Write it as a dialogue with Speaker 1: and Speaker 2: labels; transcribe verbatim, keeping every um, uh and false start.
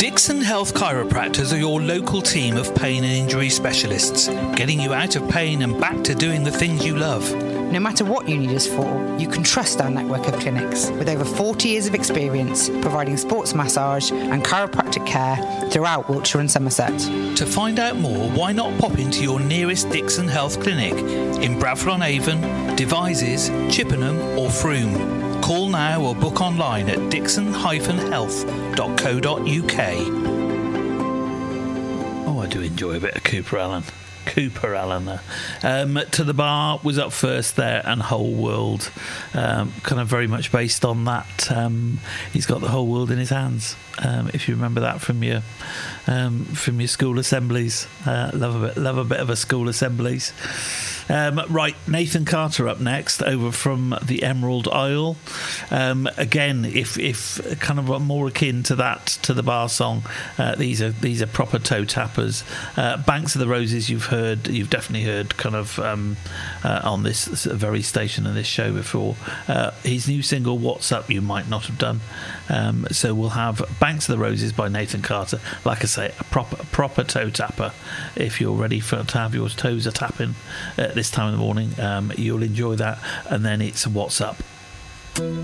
Speaker 1: Dixon Health Chiropractors are your local team of pain and injury specialists, getting you out of pain and back to doing the things you love.
Speaker 2: No matter what you need us for, you can trust our network of clinics with over forty years of experience providing sports massage and chiropractic care throughout Wiltshire and Somerset.
Speaker 1: To find out more, why not pop into your nearest Dixon Health Clinic in Bradford-on-Avon, Devizes, Chippenham or Frome. Call now or book online at dixon dash health dot co dot uk. Oh, I do enjoy a bit of Cooper Allen. Cooper Allen there. Um, To the Bar was up first there, and Whole World, um, kind of very much based on that. Um, he's got the whole world in his hands. Um, if you remember that from your um, from your school assemblies, uh, love a bit, love a bit of a school assemblies. Um, right, Nathan Carter up next, over from the Emerald Isle. Um, again, if if kind of more akin to that, to the Bar song, uh, these are these are proper toe tappers. Uh, Banks of the Roses, you've heard, you've definitely heard, kind of um, uh, on this very station and this show before. Uh, his new single, "What's Up," you might not have done. Um, so we'll have Banks of the Roses by Nathan Carter. Like I say, a proper a proper toe tapper. If you're ready for to have your toes a tapping at this time of the morning, um, you'll enjoy that. And then it's "What's Up."